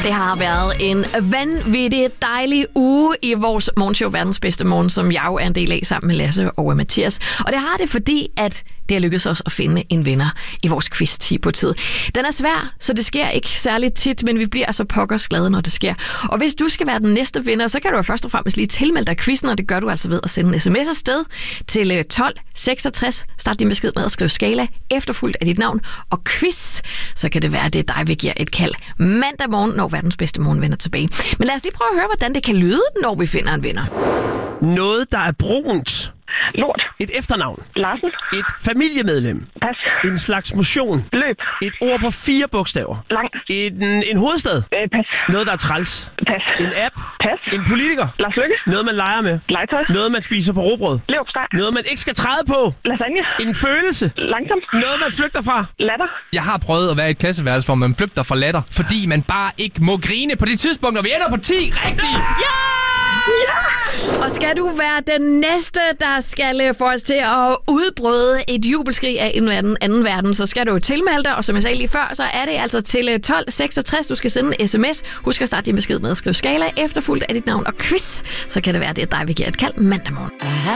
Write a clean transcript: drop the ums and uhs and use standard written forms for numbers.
Det har været en vanvittig dejlig uge i vores morgenshow Verdens Bedste Morgen, som jeg jo er en del af sammen med Lasse og Mathias. Og det har det, fordi at det har lykkedes os at finde en vinder i vores quiz 10 på tid. Den er svær, så det sker ikke særligt tit, men vi bliver altså pokkers glade, når det sker. Og hvis du skal være den næste vinder, så kan du jo først og fremmest lige tilmelde dig quizzen, og det gør du altså ved at sende en sms afsted til 1266. Start din besked med at skrive skala, efterfulgt af dit navn og quiz. Så kan det være, at det er dig, vi giver et kald mandag morgen, når Verdens Bedste Morgen vender tilbage. Men lad os lige prøve at høre, hvordan det kan lyde, når vi finder en vinder. Noget, der er brunt. Lort. Et efternavn. Larsen. Et familiemedlem. Pas. En slags motion. Løb. Et ord på 4 bogstaver. Lang. En hovedstad. Pas. Noget, der er træls. Pas. En app. Pas. En politiker. Lars Løkke. Noget, man leger med. Legetøj. Noget, man spiser på rugbrød. Leverpostej. Noget, man ikke skal træde på. Lasagne. En følelse. Langsom. Noget, man flygter fra. Latter. Jeg har prøvet at være i et klasseværelse, hvor man flygter fra latter, fordi man bare ikke må grine på det tidspunkt, når vi ender på 10 rigtigt. Og skal du være den næste, der skal få os til at udbryde et jubelskrig af en anden verden, så skal du jo tilmelde dig, og som jeg sagde lige før, så er det altså til 1266, du skal sende en sms. Husk at starte din besked med at skrive skala, efterfulgt af dit navn og quiz, så kan det være, det er dig, vi giver et kald mandag morgen.